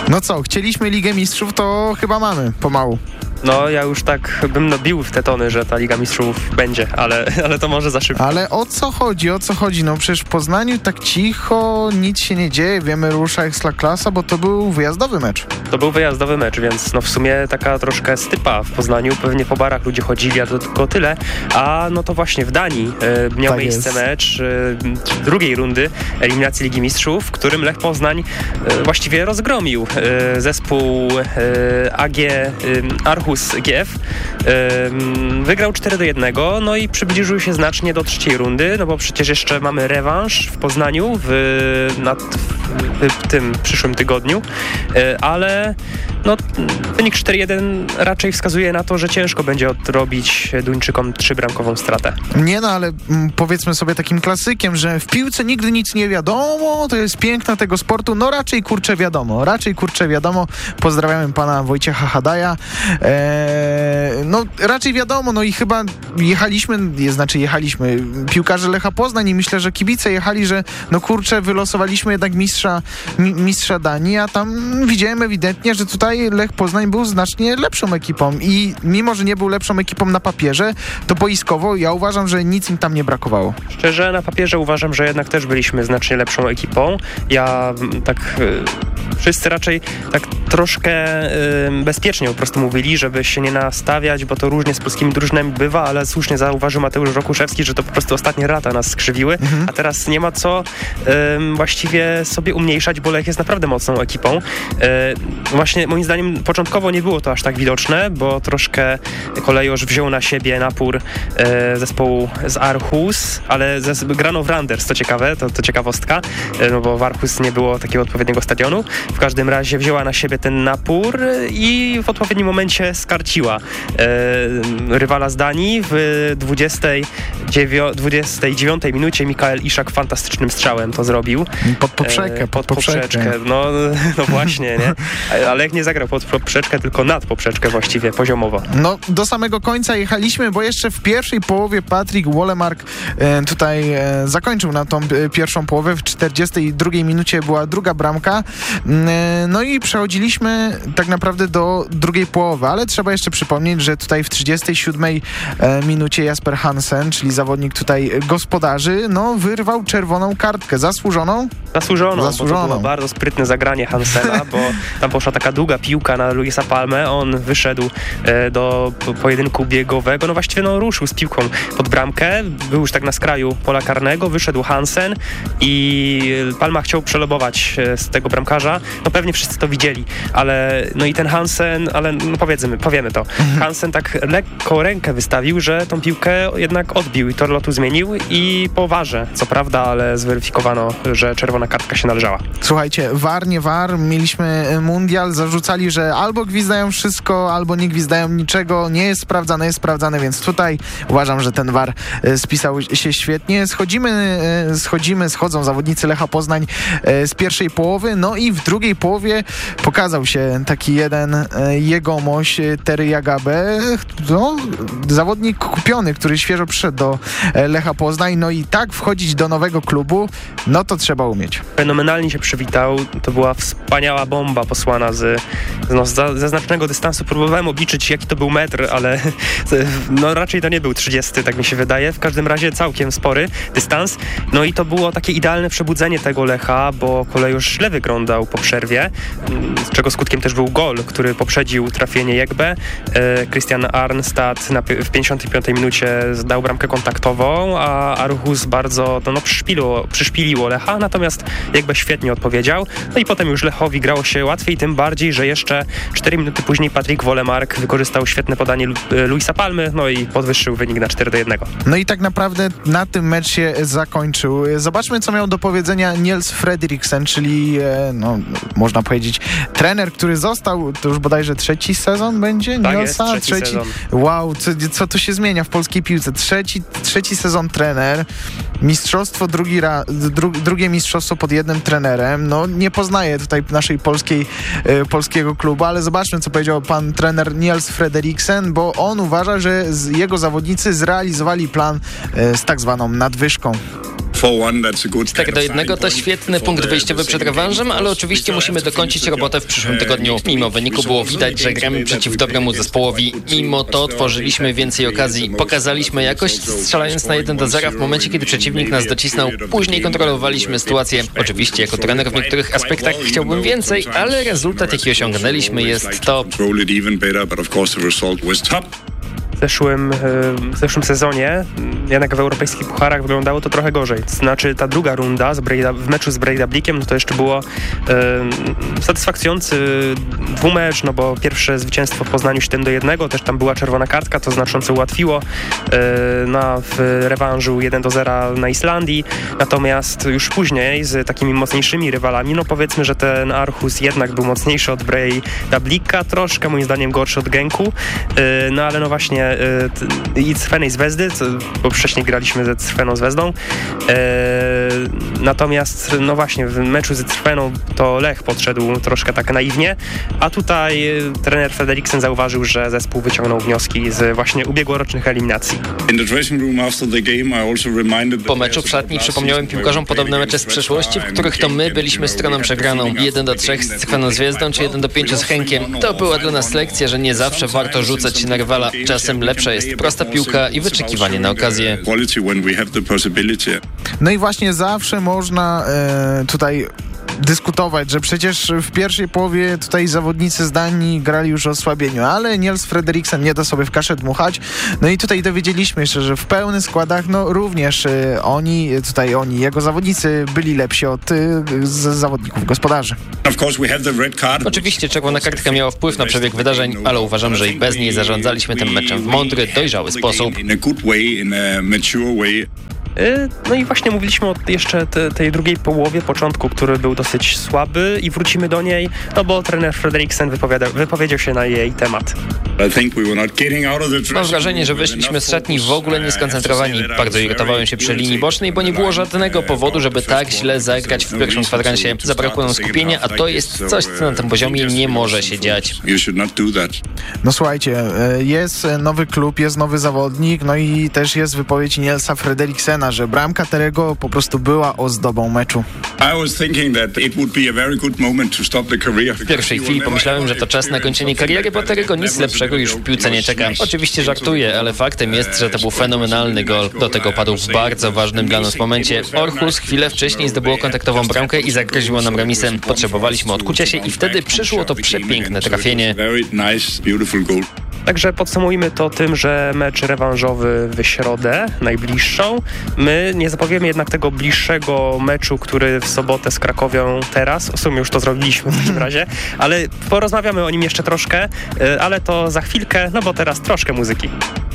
No co, chcieliśmy Ligę Mistrzów, to chyba mamy pomału. No, ja już tak bym bił w te tony, że ta Liga Mistrzów będzie, ale to może za szybko. Ale o co chodzi? No przecież w Poznaniu tak cicho, nic się nie dzieje, wiemy, rusza Ekstraklasa, bo to był wyjazdowy mecz. To był wyjazdowy mecz, więc no w sumie taka troszkę stypa w Poznaniu, pewnie po barach ludzie chodzili, a to tylko tyle. A no to właśnie w Danii miał tak miejsce mecz drugiej rundy eliminacji Ligi Mistrzów, w którym Lech Poznań właściwie rozgromił zespół AG Aarhus GF. Wygrał 4-1, no i przybliżył się znacznie do trzeciej rundy, no bo przecież jeszcze mamy rewanż w Poznaniu w tym przyszłym tygodniu, ale no, wynik 4-1 raczej wskazuje na to, że ciężko będzie odrobić Duńczykom 3-bramkową stratę. Nie no, ale powiedzmy sobie takim klasykiem, że w piłce nigdy nic nie wiadomo, to jest piękno tego sportu, no raczej kurczę wiadomo. Pozdrawiamy pana Wojciecha Hadaja. No raczej wiadomo, no i chyba jechaliśmy, piłkarze Lecha Poznań i myślę, że kibice jechali, że no kurczę, wylosowaliśmy jednak mistrza Danii, a tam widziałem ewidentnie, że tutaj Lech Poznań był znacznie lepszą ekipą i mimo, że nie był lepszą ekipą na papierze, to boiskowo ja uważam, że nic im tam nie brakowało. Szczerze, na papierze uważam, że jednak też byliśmy znacznie lepszą ekipą. Ja tak... Wszyscy raczej tak troszkę bezpiecznie po prostu mówili, żeby się nie nastawiać, bo to różnie z polskimi drużynami bywa, ale słusznie zauważył Mateusz Rokuszewski, że to po prostu ostatnie lata nas skrzywiły, a teraz nie ma co właściwie sobie umniejszać, bo Lech jest naprawdę mocną ekipą. Właśnie moim zdaniem początkowo nie było to aż tak widoczne, bo troszkę Kolejorz wziął na siebie napór zespołu z Aarhus, ale grano w Randers, co ciekawe, to ciekawostka, no bo w Aarhus nie było takiego odpowiedniego stadionu. W każdym razie wzięła na siebie ten napór i w odpowiednim momencie skarciła rywala z Danii. W 29 minucie Mikael Iszak fantastycznym strzałem to zrobił. Pod poprzeczkę. No właśnie, nie? Ale Lech nie zagrał pod poprzeczkę, tylko nad poprzeczkę właściwie, poziomowo. No, do samego końca jechaliśmy, bo jeszcze w pierwszej połowie Patryk Wolemark tutaj zakończył na tą pierwszą połowę. W 42 minucie była druga bramka. No i przechodziliśmy tak naprawdę do drugiej połowy, ale trzeba jeszcze przypomnieć, że tutaj w 37 minucie Jasper Hansen, czyli zawodnik tutaj gospodarzy, no wyrwał czerwoną kartkę. Zasłużoną. Bo to było bardzo sprytne zagranie Hansena, bo tam poszła taka długa piłka na Luisa Palmę, on wyszedł do pojedynku biegowego, no właściwie ruszył z piłką pod bramkę, był już tak na skraju pola karnego, wyszedł Hansen i Palma chciał przelobować z tego bramkarza, no pewnie wszyscy to widzieli, ale no i ten Hansen, ale no powiemy to, Hansen tak lekko rękę wystawił, że tą piłkę jednak odbił i tor lotu zmienił i po warze, co prawda, ale zweryfikowano, że czerwona kartka się należała. Słuchajcie, VAR, nie VAR, mieliśmy mundial, zarzucali, że albo gwizdają wszystko, albo nie gwizdają niczego, nie jest sprawdzane, więc tutaj uważam, że ten VAR spisał się świetnie. Schodzą zawodnicy Lecha Poznań z pierwszej połowy, no i w drugiej połowie pokazał się taki jeden jegomość, Terry Jagabe, no, zawodnik kupiony, który świeżo przyszedł do Lecha Poznań, no i tak wchodzić do nowego klubu, no to trzeba umieć. Fenomenalnie się przywitał, to była wspaniała bomba posłana ze znacznego dystansu. Próbowałem obliczyć, jaki to był metr, ale no raczej to nie był 30, tak mi się wydaje. W każdym razie całkiem spory dystans. No i to było takie idealne przebudzenie tego Lecha, bo Kolejorz źle wyglądał po przerwie, z czego skutkiem też był gol, który poprzedził trafienie Jegbe. Christian Arnstad w 55 minucie dał bramkę kontaktową, a Aarhus bardzo przyszpiliło Lecha, natomiast Jegbe świetnie odpowiedział. No i potem już Lechowi grało się łatwiej, tym bardziej, że jeszcze 4 minuty później Patryk Wolemark wykorzystał świetne podanie Luisa Palmy, no i podwyższył wynik na 4-1. No i tak naprawdę na tym mecz się zakończył. Zobaczmy, co miał do powiedzenia Niels Frederiksen, czyli można powiedzieć trener, który został, to już bodajże trzeci sezon będzie? Tak, Nielsa? jest trzeci sezon. Wow, co tu się zmienia w polskiej piłce? Trzeci sezon trener, mistrzostwo drugie mistrzostwo pod jednym trenerem. No nie poznaję tutaj naszej polskiego klubu, ale zobaczmy, co powiedział pan trener Niels Frederiksen, bo on uważa, że jego zawodnicy zrealizowali plan z tak zwaną nadwyżką. 4-1 to świetny punkt wyjściowy przed rewanżem, ale oczywiście musimy dokończyć robotę w przyszłym tygodniu. Mimo wyniku było widać, że gramy przeciw dobremu zespołowi. Mimo to tworzyliśmy więcej okazji. Pokazaliśmy jakość, strzelając na 1-0 w momencie, kiedy przeciwnik nas docisnął. Później kontrolowaliśmy sytuację. Oczywiście jako trener w niektórych aspektach chciałbym więcej, ale rezultat, jaki osiągnęliśmy, jest top. W zeszłym sezonie jednak w europejskich pucharach wyglądało to trochę gorzej. To znaczy ta druga runda w meczu z Breidablikiem, no to jeszcze było satysfakcjonujący dwumecz, no bo pierwsze zwycięstwo w Poznaniu 7-1, też tam była czerwona kartka, to znacząco ułatwiło w rewanżu 1-0 na Islandii. Natomiast już później z takimi mocniejszymi rywalami, no powiedzmy, że ten Aarhus jednak był mocniejszy od Breidablika, troszkę moim zdaniem gorszy od Genku, no ale no właśnie i Crvenej Zvezdy, bo wcześniej graliśmy ze Crveną Zvezdą. Natomiast no właśnie w meczu ze Crveną to Lech podszedł troszkę tak naiwnie, a tutaj trener Frederiksen zauważył, że zespół wyciągnął wnioski z właśnie ubiegłorocznych eliminacji. Po meczu w szatni przypomniałem piłkarzom podobne mecze z przeszłości, w których to my byliśmy stroną przegraną. 1-3 z Crveną Zvezdą czy 1-5 z Henkiem. To była dla nas lekcja, że nie zawsze warto rzucać się na rywala. Czasem lepsza jest prosta piłka i wyczekiwanie na okazję. No i właśnie zawsze można tutaj dyskutować, że przecież w pierwszej połowie tutaj zawodnicy z Danii grali już o osłabieniu, ale Niels Frederiksen nie da sobie w kaszę dmuchać. No i tutaj dowiedzieliśmy się, że w pełnych składach no również jego zawodnicy byli lepsi od zawodników gospodarzy. Oczywiście czerwona kartka miała wpływ na przebieg wydarzeń, ale uważam, że i bez niej zarządzaliśmy tym meczem w mądry, dojrzały sposób. No i właśnie mówiliśmy o jeszcze tej drugiej połowie, początku, który był dosyć słaby i wrócimy do niej, no bo trener Frederiksen wypowiedział się na jej temat. Mam wrażenie, że wyszliśmy z szatni w ogóle nieskoncentrowani. Bardzo irytowałem się przy linii bocznej, bo nie było żadnego powodu, żeby tak źle zagrać w pierwszym kwadransie. Zabrakło nam skupienia, a to jest coś, co na tym poziomie nie może się dziać. No słuchajcie, jest nowy klub, jest nowy zawodnik, no i też jest wypowiedź Nielsa Frederiksena, że bramka Terego po prostu była ozdobą meczu. W pierwszej chwili pomyślałem, że to czas na kończenie kariery, bo Terego nic lepszego już w piłce nie czeka. Oczywiście żartuję, ale faktem jest, że to był fenomenalny gol. Do tego padł w bardzo ważnym dla nas momencie. Aarhus chwilę wcześniej zdobyło kontaktową bramkę i zagroziło nam remisem. Potrzebowaliśmy odkucia się i wtedy przyszło to przepiękne trafienie. Także podsumujmy to tym, że mecz rewanżowy w środę, najbliższą. My nie zapowiemy jednak tego bliższego meczu, który w sobotę z Krakowią teraz. W sumie już to zrobiliśmy w takim razie, ale porozmawiamy o nim jeszcze troszkę, ale to za chwilkę, no bo teraz troszkę muzyki.